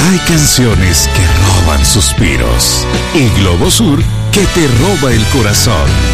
Hay canciones que roban suspiros y Globosur que te roba el corazón.